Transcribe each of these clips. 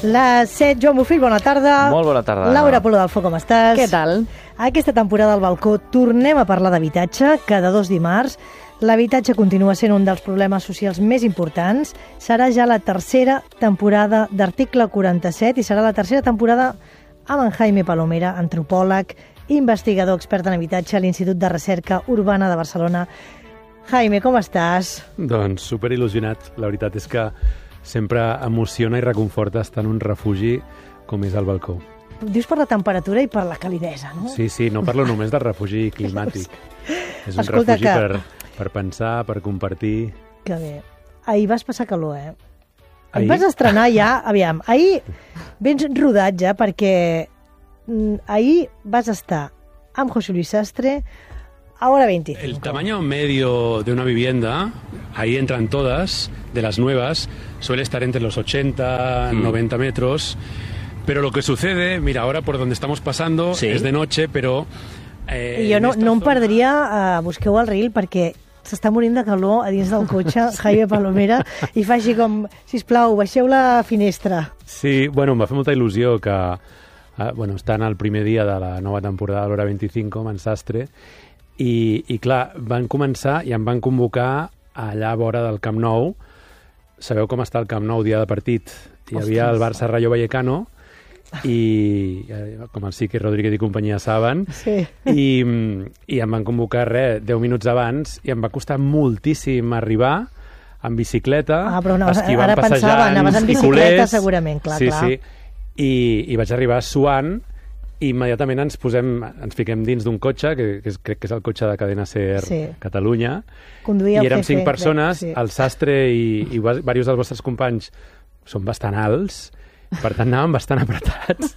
Les 7, Joan Bofill, bona tarda. Molt bona tarda. Laura Polo d'Alfo, com estàs? Què tal? Aquesta temporada al balcó tornem a parlar d'habitatge, cada 2 dimarts. L'habitatge continua sent un dels problemes socials més importants. Serà ja la tercera temporada d'Article 47 i serà la tercera temporada amb en Jaime Palomera, antropòleg, investigador expert en habitatge a l'Institut de Recerca Urbana de Barcelona. Jaime, com estàs? Doncs superil·lusionat. La veritat és que sempre emociona i reconforta estar en un refugi com és el balcó. Dius per la temperatura i per la calidesa, no? Sí, no parlo només del refugi climàtic. És un Escolta, refugi per pensar, per compartir. Que bé. Ahir vas passar calor, eh? Ahir? Et vas estrenar ja, aviam, ahir vens rodat ja perquè ahir vas estar amb José Luis Sastre a hora 25. El tamaño medio de una vivienda, ahí entran todas, de las nuevas, suele estar entre los 80, 90 metros, pero lo que sucede, mira, ahora por donde estamos pasando es de noche, però... Jo no em perdria, busqueu el reel, perquè s'està morint de calor a dins del cotxe, Jaime Palomera, i fa així com, sisplau, baixeu la finestra. Sí, bueno, em va fer molta il·lusió que estan al primer dia de la nova temporada de l'Hora 25 amb en Sastre, i clar, van començar i em van convocar allà a vora del Camp Nou. Sabeu com està el Camp Nou dia de partit? Hi havia el Barça Rayo Vallecano i com el Sique Rodríguez i companyia saben, i em van convocar 10 minuts abans i em va costar moltíssim arribar en bicicleta, esquivant passejants en i bicicleta culers. segurament, clar. I vaig arribar suant i immediatament ens fiquem dins d'un cotxe, crec que és el cotxe de Cadena SER Catalunya, i érem 5 persones, el Sastre i diversos dels vostres companys són bastant alts, per tant anàvem bastant apretats.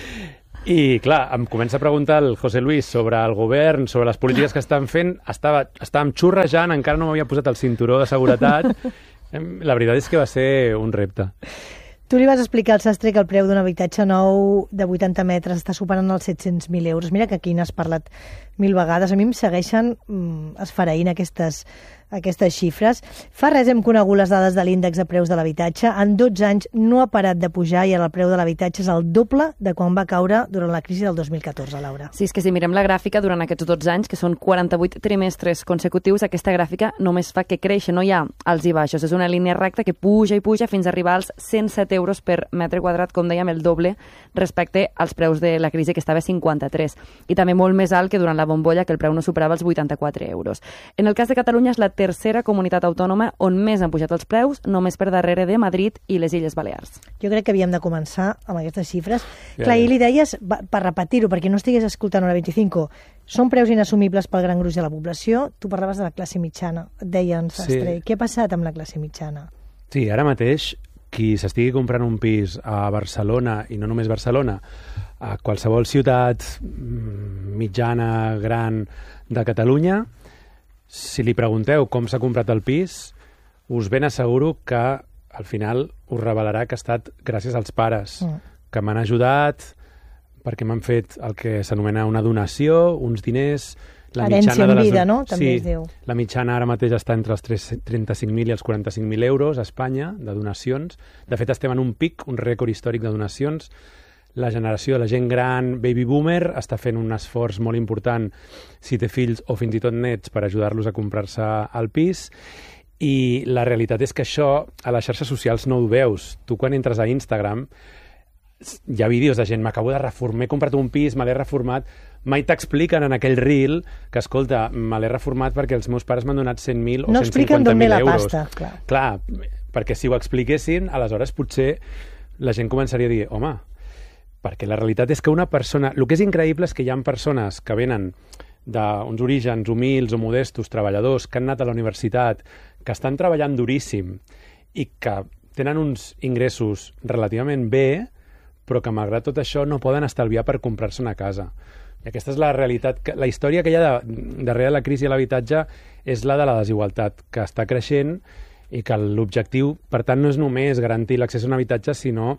I clar, em comença a preguntar el José Luis sobre el govern, sobre les polítiques que estan fent, estàvem xurrejant, encara no m'havia posat el cinturó de seguretat. La veritat és que va ser un repte. Tu li vas explicar al Sastre que el preu d'un habitatge nou de 80 metres està superant els 700.000 euros. Mira que aquí n'has parlat 1000 vegades. A mi em segueixen esfereint aquestes xifres. Fa res hem conegut les dades de l'índex de preus de l'habitatge. En 12 anys no ha parat de pujar i el preu de l'habitatge és el doble de quan va caure durant la crisi del 2014, Laura. Sí, és que si mirem la gràfica durant aquests 12 anys, que són 48 trimestres consecutius, aquesta gràfica només fa que créixer, no hi ha alts i baixos. És una línia recta que puja i puja fins a arribar als 107 euros per metre quadrat, com dèiem, el doble respecte als preus de la crisi, que estava a 53. I també molt més alt que durant la bombolla, que el preu no superava els 84 euros. En el cas de Catalunya és la tercera comunitat autònoma on més han pujat els preus, només per darrere de Madrid i les Illes Balears. Jo crec que havíem de començar amb aquestes xifres. Clar, i li deies, per repetir-ho, perquè no estigués escoltant Hora 25, són preus inassumibles pel gran gruix de la població. Tu parlaves de la classe mitjana, et deien, Sastre. Què ha passat amb la classe mitjana? Sí, ara mateix, qui s'estigui comprant un pis a Barcelona, i no només Barcelona, a qualsevol ciutat mitjana, gran de Catalunya, si li pregunteu com s'ha comprat el pis, us ben asseguro que al final us revelarà que ha estat gràcies als pares, que m'han ajudat, perquè m'han fet el que s'anomena una donació, uns diners... Herència en vida, no? També es diu. La mitjana ara mateix està entre els 35.000 i els 45.000 euros a Espanya, de donacions. De fet, estem en un pic, un rècord històric de donacions. La generació de la gent gran, baby boomer, està fent un esforç molt important, si té fills o fins i tot nets, per ajudar-los a comprar-se el pis. I la realitat és que això a les xarxes socials no ho veus. Tu quan entres a Instagram hi ha vídeos de gent, m'acabo de reformar, he comprat un pis, me l'he reformat, mai t'expliquen en aquell reel que, escolta, me l'he reformat perquè els meus pares m'han donat 100.000 o 150.000 euros. No expliquen d'on ve la pasta, clar. Clar, perquè si ho expliquessin, aleshores potser la gent començaria a dir, home, perquè la realitat és que una persona... El que és increïble és que hi ha persones que venen d'uns orígens humils o modestos, treballadors, que han anat a la universitat, que estan treballant duríssim i que tenen uns ingressos relativament bé, però que malgrat tot això no poden estalviar per comprar-se una casa. I aquesta és la realitat. La història que hi ha darrere la crisi de l'habitatge és la de la desigualtat, que està creixent i que l'objectiu, per tant, no és només garantir l'accés a un habitatge, sinó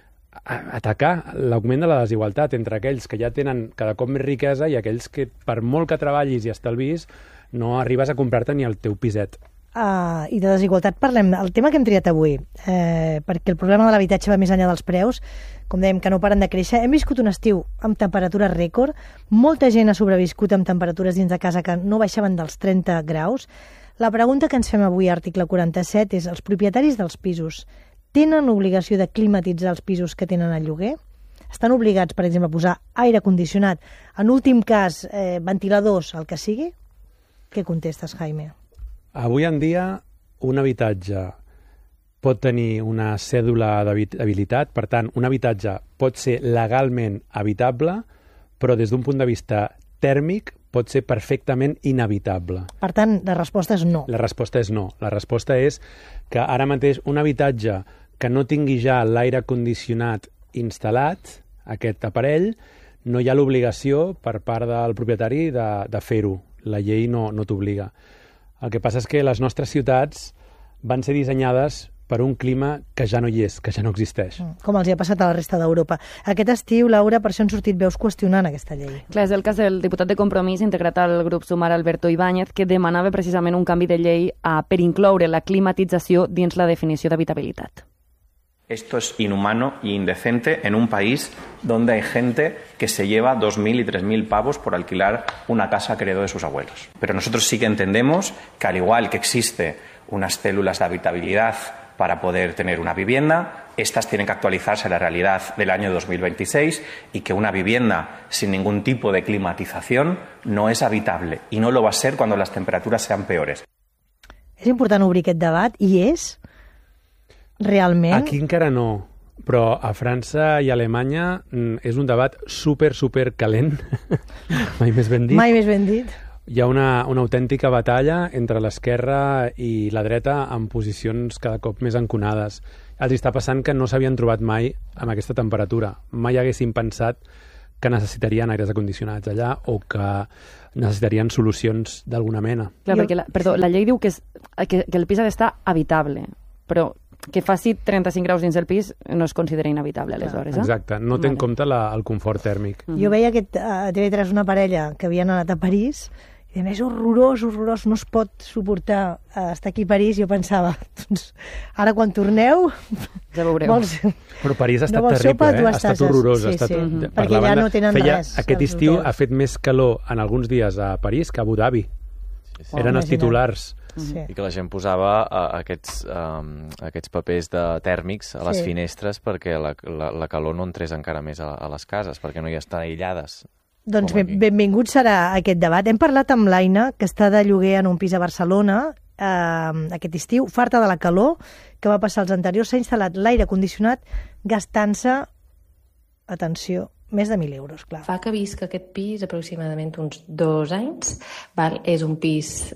atacar l'augment de la desigualtat entre aquells que ja tenen cada cop més riquesa i aquells que, per molt que treballis i estalvis, no arribes a comprar-te ni el teu piset. i de desigualtat parlem. El tema que hem triat avui, perquè el problema de l'habitatge va més enllà dels preus, com dèiem, que no paren de créixer. Hem viscut un estiu amb temperatures rècord, molta gent ha sobreviscut amb temperatures dins de casa que no baixaven dels 30 graus. La pregunta que ens fem avui a Article 47 és: els propietaris dels pisos tenen obligació de climatitzar els pisos que tenen al lloguer? Estan obligats, per exemple, a posar aire condicionat, en últim cas, ventiladors, el que sigui? Què contestes, Jaime? Avui en dia, un habitatge pot tenir una cèdula d'habilitat, per tant, un habitatge pot ser legalment habitable, però des d'un punt de vista tèrmic pot ser perfectament inhabitable. Per tant, la resposta és no. La resposta és no. La resposta és que ara mateix un habitatge que no tingui ja l'aire condicionat instal·lat, aquest aparell, no hi ha l'obligació per part del propietari de fer-ho. La llei no t'obliga. El que passa és que les nostres ciutats van ser dissenyades per un clima que ja no hi és, que ja no existeix. Com els hi ha passat a la resta d'Europa. Aquest estiu, Laura, per això han sortit veus qüestionant aquesta llei. Clar, és el cas del diputat de Compromís, integrat al grup Sumar, Alberto Ibáñez, que demanava precisament un canvi de llei per incloure la climatització dins la definició d'habitabilitat. Esto es inhumano e indecente en un país donde hay gente que se lleva 2.000 y 3.000 pavos por alquilar una casa que heredó de sus abuelos. Pero nosotros sí que entendemos que, al igual que existe unas células de habitabilidad para poder tener una vivienda, estas tienen que actualizarse a la realidad del año 2026 y que una vivienda sin ningún tipo de climatización no es habitable y no lo va a ser cuando las temperaturas sean peores. És important obrir aquest debat, i és? Realment? Aquí encara no, però a França i a Alemanya és un debat super calent, mai més ben dit. Mai més ben dit. Hi ha una autèntica batalla entre l'esquerra i la dreta en posicions cada cop més enconades. Els està passant que no s'havien trobat mai amb aquesta temperatura. Mai haguessin pensat que necessitarien aires acondicionats allà o que necessitarien solucions d'alguna mena. Clar, perquè la llei diu que el pis ha d'estar habitable, però que faci 35 graus dins del pis no es considera inhabitable, aleshores. Exacte, no té en compte el confort tèrmic. Jo veia a TV3 una parella que havien anat a París i a més horrorós, no es pot suportar estar aquí a París. Jo pensava, doncs, ara quan torneu... Ja veureu. Però París ha estat terrible, ha estat horrorós. Perquè ja no tenen res. Aquest estiu ha fet més calor en alguns dies a París que a Abu Dhabi. Eren els titulars. I que la gent posava aquests papers tèrmics a les finestres perquè la calor no entrés encara més a les cases, perquè no hi estan aïllades. Doncs benvingut serà aquest debat. Hem parlat amb l'Aina, que està de lloguer en un pis a Barcelona aquest estiu, farta de la calor que va passar els anteriors. S'ha instal·lat l'aire condicionat gastant-se, atenció, més de 1.000 euros, clar. Fa que visc aquest pis aproximadament uns 2 anys. És un pis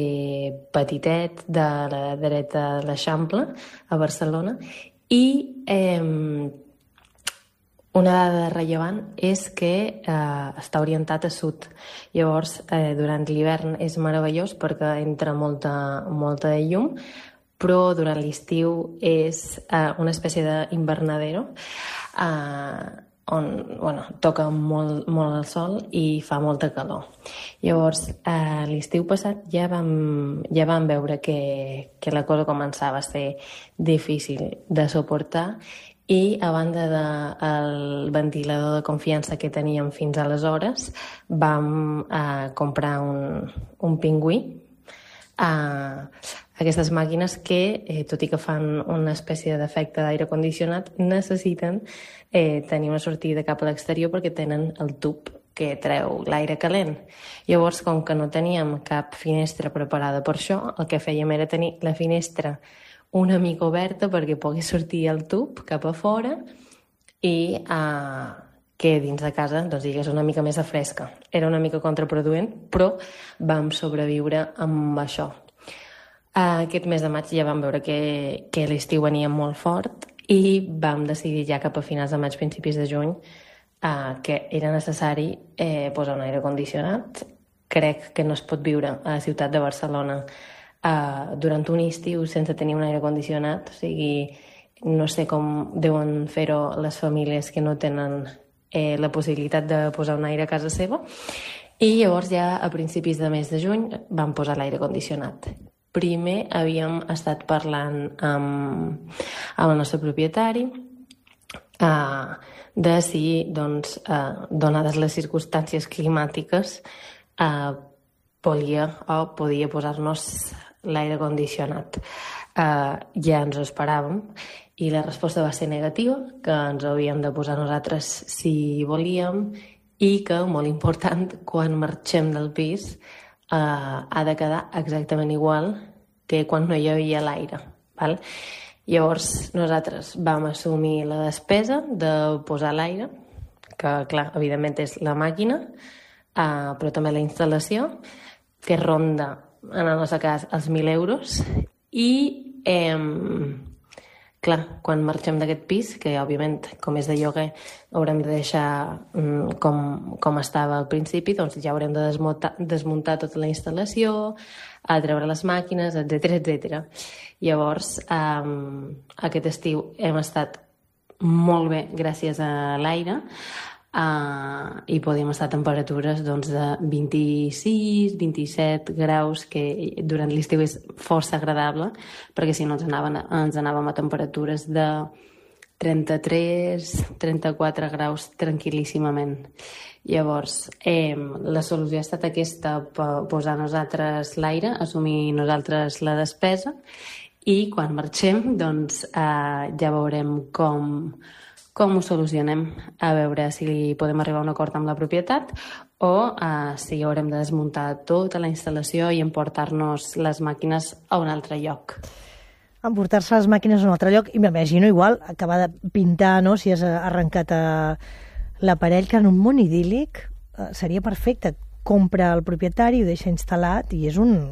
petitet de la dreta de l'Eixample, a Barcelona, i una dada rellevant és que està orientat a sud. Llavors, durant l'hivern és meravellós perquè entra molta llum, però durant l'estiu és una espècie d'invernadero on toca molt el sol i fa molta calor. Llavors, l'estiu passat ja vam veure que la cosa començava a ser difícil de suportar i, a banda del ventilador de confiança que teníem fins aleshores, vam comprar un pingüí. Aquestes màquines que, tot i que fan una espècie d'efecte d'aire condicionat, necessiten tenir una sortida cap a l'exterior perquè tenen el tub que treu l'aire calent. Llavors, com que no teníem cap finestra preparada per això, el que fèiem era tenir la finestra una mica oberta perquè pogués sortir el tub cap a fora i que dins de casa doncs, digués una mica més de fresca. Era una mica contraproduent, però vam sobreviure amb això. Aquest mes de maig ja vam veure que l'estiu venia molt fort i vam decidir ja cap a finals de maig, principis de juny, que era necessari posar un aire condicionat. Crec que no es pot viure a la ciutat de Barcelona durant un estiu sense tenir un aire condicionat. O sigui, no sé com deuen fer-ho les famílies que no tenen la possibilitat de posar un aire a casa seva. I llavors ja a principis de mes de juny vam posar l'aire condicionat. primer havíem estat parlant amb el nostre propietari de si, doncs, donades les circumstàncies climàtiques, podia posar-nos l'aire condicionat. Ja ens ho esperàvem i la resposta va ser negativa, que ens ho havíem de posar nosaltres si volíem i que, molt important, quan marxem del pis ha de quedar exactament igual que quan no hi havia l'aire. Val? Llavors nosaltres vam assumir la despesa de posar l'aire, que clar, evidentment és la màquina, però també la instal·lació, que ronda, en el nostre cas, els 1.000 euros, i clar, quan marxem d'aquest pis, que òbviament, com és de lloguer, haurem de deixar com estava al principi, doncs ja haurem de desmuntar tota la instal·lació, a treure les màquines, etc. Llavors, aquest estiu hem estat molt bé gràcies a l'aire, i podíem estar a temperatures doncs, de 26, 27 graus, que durant l'estiu és força agradable, perquè si no ens anàvem a temperatures de 33, 34 graus tranquil·líssimament. Llavors, la solució ha estat aquesta, posar nosaltres l'aire, assumir nosaltres la despesa, i quan marxem doncs, ja veurem com ho solucionem, a veure si podem arribar a un acord amb la propietat o si haurem de desmuntar tota la instal·lació i emportar-nos les màquines a un altre lloc. Emportar-se les màquines a un altre lloc, i m'imagino igual acabar de pintar, no?, si has arrencat l'aparell, que en un món idíl·lic seria perfecte. Compra el propietari, ho deixa instal·lat i és un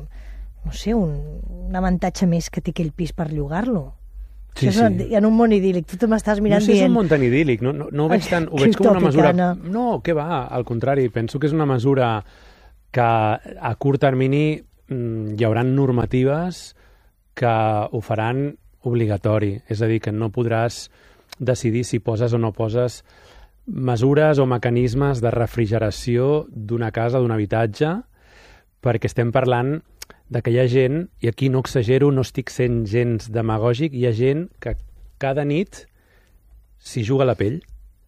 avantatge més que té aquell pis per llogar-lo. Sí. En un món idíl·lic, tu m'estàs mirant dient... No sé si és un món tan idíl·lic, no ho veig tant... Ho veig com una mesura... No, què va, al contrari, penso que és una mesura que a curt termini hi haurà normatives que ho faran obligatori, és a dir, que no podràs decidir si poses o no poses mesures o mecanismes de refrigeració d'una casa, d'un habitatge, perquè estem parlant de que hi ha gent, i aquí no exagero, no estic sent gens demagògic, hi ha gent que cada nit s'hi juga la pell.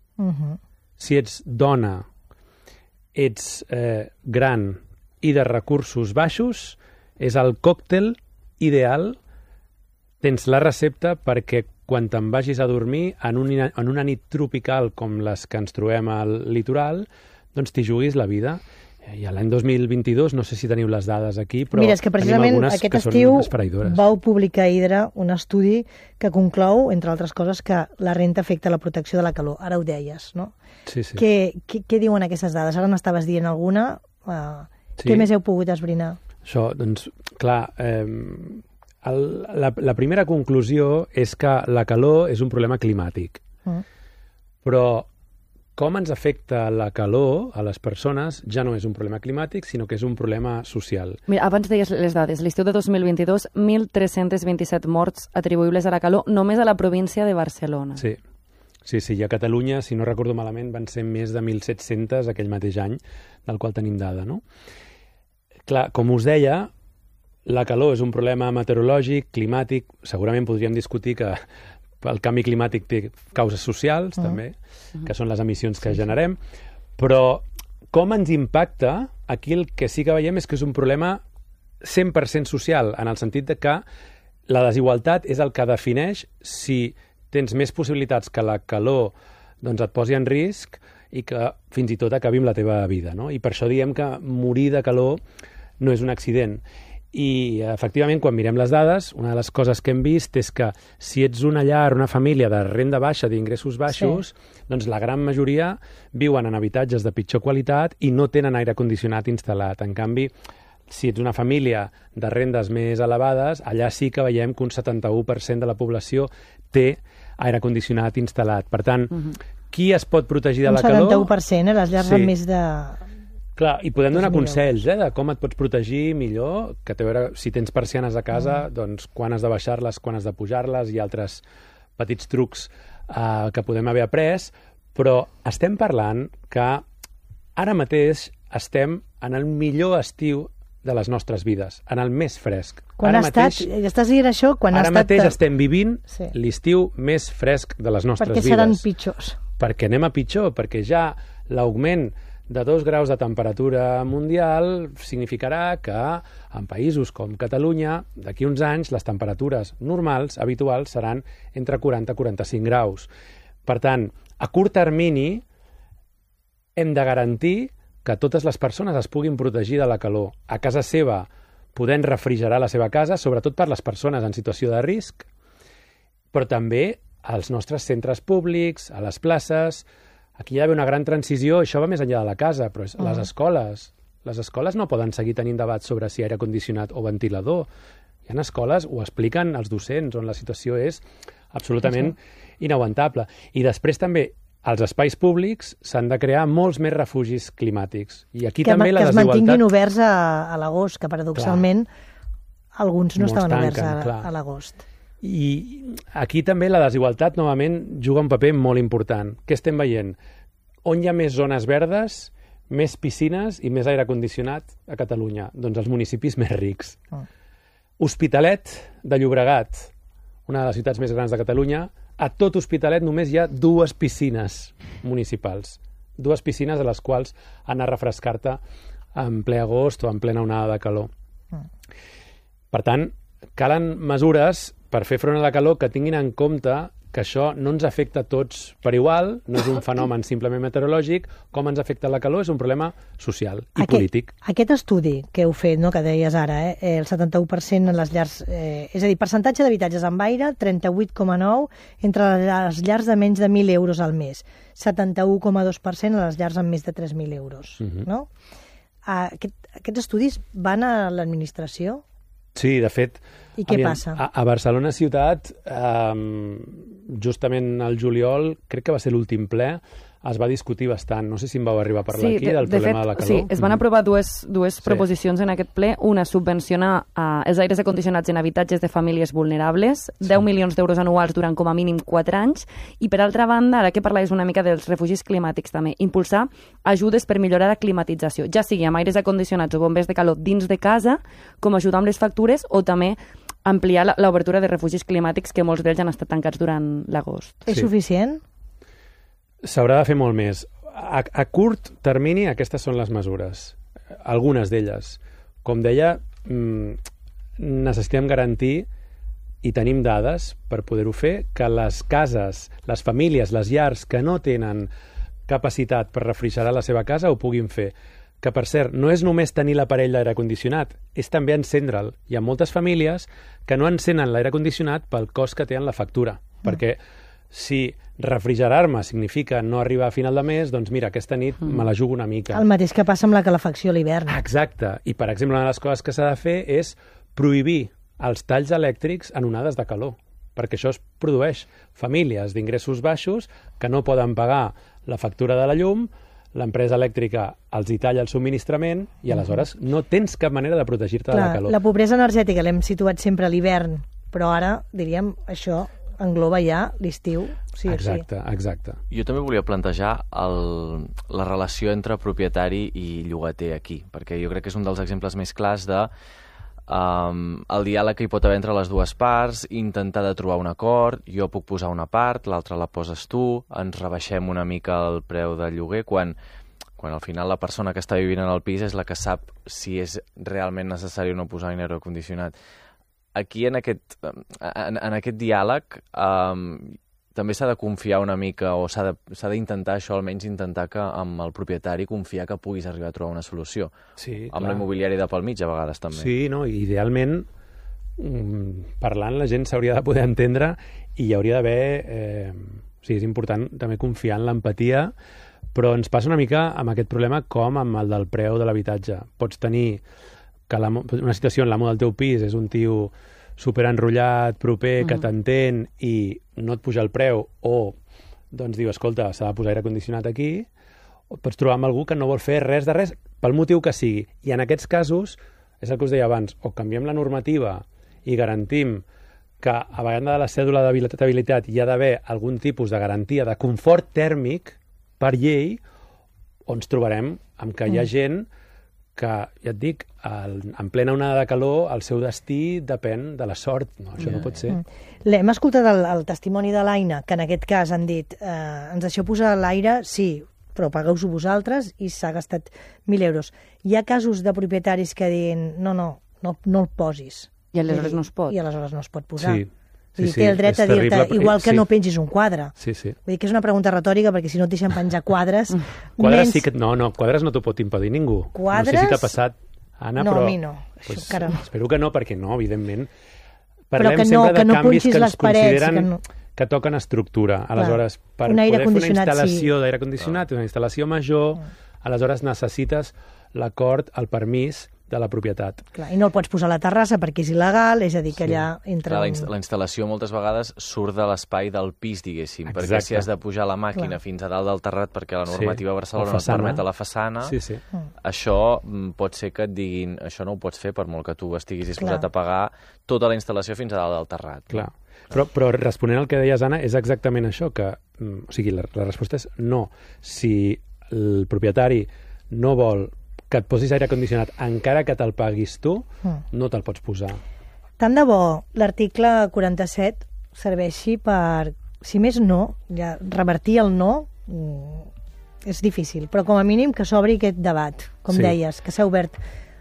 Si ets dona, ets gran i de recursos baixos, és el còctel ideal, tens la recepta perquè quan te'n vagis a dormir en una nit tropical com les que ens trobem al litoral, doncs t'hi juguis la vida. I l'any 2022, no sé si teniu les dades aquí, però mira, és que precisament aquest estiu vau publicar a Hidra un estudi que conclou, entre altres coses, que la renta afecta la protecció de la calor. Ara ho deies, no? Sí. Què diuen aquestes dades? Ara n'estaves dient alguna. Sí. Què més heu pogut esbrinar? Això, doncs, clar, la primera conclusió és que la calor és un problema climàtic. Però com ens afecta la calor a les persones ja no és un problema climàtic, sinó que és un problema social. Mira, abans deies les dades. L'estiu de 2022, 1.327 morts atribuïbles a la calor només a la província de Barcelona. Sí, i a Catalunya, si no recordo malament, van ser més de 1.700 aquell mateix any, del qual tenim dada, no? Clar, com us deia, la calor és un problema meteorològic, climàtic, segurament podríem discutir que el canvi climàtic té causes socials, també, que són les emissions que generem, però com ens impacta, aquí el que sí que veiem és que és un problema 100% social, en el sentit de que la desigualtat és el que defineix si tens més possibilitats que la calor doncs et posi en risc i que fins i tot acabi amb la teva vida, no? I per això diem que morir de calor no és un accident. I, efectivament, quan mirem les dades, una de les coses que hem vist és que si ets una llar, una família de renda baixa, d'ingressos baixos, doncs la gran majoria viuen en habitatges de pitjor qualitat i no tenen aire condicionat instal·lat. En canvi, si ets una família de rendes més elevades, allà sí que veiem que un 71% de la població té aire condicionat instal·lat. Per tant, qui es pot protegir de la calor? Un 71%, les llars amb més de... Clar, i podem donar consells de com et pots protegir millor, que té a veure si tens persianes a casa, doncs quan has de baixar-les, quan has de pujar-les, i altres petits trucs que podem haver après, però estem parlant que ara mateix estem en el millor estiu de les nostres vides, en el més fresc. Quan estàs dient això, quan ara mateix estem vivint l'estiu més fresc de les nostres vides. Perquè seran pitjors. Perquè anem a pitjor, perquè ja l'augment de 2 graus de temperatura mundial significarà que en països com Catalunya, d'aquí uns anys, les temperatures normals, habituals, seran entre 40 i 45 graus. Per tant, a curt termini, hem de garantir que totes les persones es puguin protegir de la calor a casa seva, podent refrigerar la seva casa, sobretot per les persones en situació de risc, però també als nostres centres públics, a les places. Aquí hi ha d'haver una gran transició, això va més enllà de la casa, però les escoles. Les escoles no poden seguir tenint debats sobre si aire condicionat o ventilador. Hi ha escoles, ho expliquen els docents, on la situació és absolutament inaguantable. I després també, als espais públics s'han de crear molts més refugis climàtics. I aquí també la desigualtat... Que es mantinguin oberts a l'agost, que paradoxalment alguns no estaven oberts a l'agost. I aquí també la desigualtat, novament, juga un paper molt important. Què estem veient? On hi ha més zones verdes, més piscines i més aire condicionat a Catalunya? Doncs els municipis més rics. Hospitalet de Llobregat, una de les ciutats més grans de Catalunya, a tot Hospitalet només hi ha 2 piscines municipals. 2 piscines a les quals anar a refrescar-te en ple agost o en plena onada de calor. Per tant, calen mesures per fer front a la calor que tinguin en compte que això no ens afecta a tots per igual, no és un fenomen simplement meteorològic, com ens afecta la calor és un problema social i polític. Aquest estudi que heu fet, no, que deies ara, el 71% en les llars, és a dir, percentatge d'habitatges amb aire, 38,9% entre les llars de menys de 1.000 euros al mes, 71,2% a les llars amb més de 3.000 euros, no? Aquests estudis van a l'administració? Sí, de fet... I què passa? A Barcelona ciutat, justament al juliol, crec que va ser l'últim ple, es va discutir bastant. No sé si em vau arribar a parlar aquí del problema de la calor. Sí, es van aprovar dues proposicions en aquest ple. Una, subvencionar els aires acondicionats en habitatges de famílies vulnerables, 10 milions d'euros anuals durant com a mínim 4 anys, i per altra banda, ara que parlaves una mica dels refugis climàtics també, impulsar ajudes per millorar la climatització, ja sigui amb aires acondicionats o bombers de calor dins de casa, com ajudar amb les factures, o també ampliar l'obertura de refugis climàtics, que molts d'ells han estat tancats durant l'agost. És suficient? S'haurà de fer molt més. A curt termini, aquestes són les mesures. Algunes d'elles. Com deia, necessitem garantir, i tenim dades per poder-ho fer, que les cases, les famílies, les llars que no tenen capacitat per refrigerar la seva casa ho puguin fer. Que, per cert, no és només tenir l'aparell d'aire condicionat, és també encendre'l. Hi ha moltes famílies que no encenen l'aire condicionat pel cost que té en la factura, perquè si refrigerar-me significa no arribar a final de mes, doncs mira, aquesta nit me la jugo una mica. El mateix que passa amb la calefacció a l'hivern. Exacte. I, per exemple, una de les coses que s'ha de fer és prohibir els talls elèctrics en onades de calor, perquè això es produeix famílies d'ingressos baixos que no poden pagar la factura de la llum, l'empresa elèctrica els hi talla el subministrament i aleshores no tens cap manera de protegir-te de la calor. La pobresa energètica l'hem situat sempre a l'hivern, però ara, diríem, això engloba ja l'estiu. Sí, exacte, exacte. Jo també volia plantejar la relació entre propietari i llogater aquí, perquè jo crec que és un dels exemples més clars de el diàleg que hi pot haver entre les dues parts, intentar de trobar un acord, jo puc posar una part, l'altra la poses tu, ens rebaixem una mica el preu del lloguer, quan al final la persona que està vivint en el pis és la que sap si és realment necessari o no posar aire condicionat. Aquí, en aquest diàleg, també s'ha de confiar una mica, o s'ha d'intentar això, almenys intentar que amb el propietari confiar que puguis arribar a trobar una solució. Sí, amb la immobiliària de pel mig, a vegades, també. Sí, no? Idealment, parlant, la gent s'hauria de poder entendre i hi hauria d'haver... Sí, és important també confiar en l'empatia, però ens passa una mica amb aquest problema com amb el del preu de l'habitatge. Pots tenir que una situació en l'amo del teu pis és un tio superenrotllat, proper, que t'entén i no et puja el preu, o doncs diu, escolta, s'ha de posar aire condicionat aquí, o pots trobar amb algú que no vol fer res de res, pel motiu que sigui. I en aquests casos, és el que us deia abans, o canviem la normativa i garantim que a banda de la cèdula d'habitabilitat hi ha d'haver algun tipus de garantia de confort tèrmic per llei, o ens trobarem amb que hi ha gent que, ja et dic, en plena onada de calor, el seu destí depèn de la sort. No, això no pot ser. Hem escoltat el testimoni de l'Aina, que en aquest cas han dit ens deixeu posar l'aire, sí, però pagueu-ho vosaltres, i s'ha gastat 1.000 euros. Hi ha casos de propietaris que diuen no el posis. I aleshores no es pot. I aleshores no es pot posar. Sí. Vull dir, té el dret a dir-te, igual que no pengis un quadre. Sí. Vull dir que és una pregunta retòrica, perquè si no et deixen penjar quadres... Quadres sí que... No, quadres no t'ho pot impedir ningú. Quadres... No sé si t'ha passat, Anna, no, però... a mi no. Pues, encara no. Espero que no, perquè no, evidentment. Parlem sempre de canvis que ens consideren que, no... que toquen estructura. Aleshores, per un aire poder fer una sí. instal·lació d'aire condicionat, una instal·lació major, aleshores necessites l'acord, el permís de la propietat. Clar, i no el pots posar a la terrassa perquè és il·legal, és a dir, que allà entra... Clar, la instal·lació moltes vegades surt de l'espai del pis, diguéssim, perquè si has de pujar la màquina fins a dalt del terrat perquè la normativa a Barcelona no et permet a la façana, això pot ser que et diguin això no ho pots fer per molt que tu estiguis disposat a pagar tota la instal·lació fins a dalt del terrat. Clar. Però responent al que deies, Anna, és exactament això, que, o sigui, la resposta és no. Si el propietari no vol que et posis aire condicionat encara que te'l paguis tu, no te'l pots posar. Tant de bo l'article 47 serveixi per, si més no, ja revertir el no és difícil, però com a mínim que s'obri aquest debat, com deies, que s'ha obert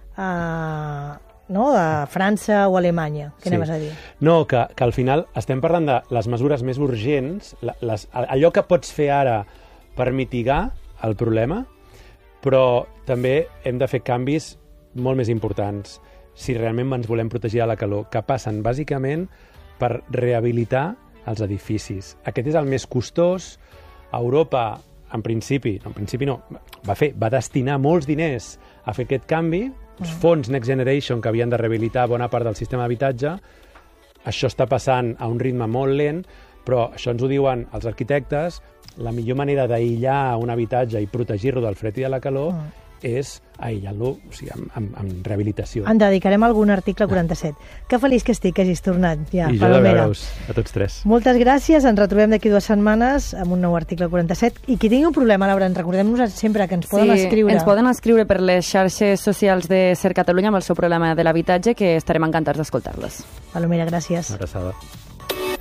a França o Alemanya, què anaves a dir? No, que al final estem parlant de les mesures més urgents, allò que pots fer ara per mitigar el problema, però també hem de fer canvis molt més importants si realment ens volem protegir de la calor, que passen bàsicament per rehabilitar els edificis. Aquest és el més costós. Europa, en principi no, va destinar molts diners a fer aquest canvi, els fons Next Generation que havien de rehabilitar bona part del sistema d'habitatge. Això està passant a un ritme molt lent, però això ens ho diuen els arquitectes, la millor manera d'aïllar un habitatge i protegir-lo del fred i de la calor és aïllar-lo, o sigui, amb rehabilitació. En dedicarem algun article 47. Que feliç que estic, que hagis tornat. Ja, I jo de veure-us a tots tres. Moltes gràcies, ens retrobem d'aquí 2 setmanes amb un nou article 47. I qui tingui un problema, Laura, recordem-nos sempre que ens poden escriure. Ens poden escriure per les xarxes socials de Ser Catalunya amb el seu problema de l'habitatge, que estarem encantats d'escoltar-les. Palomera, gràcies. Una abraçada.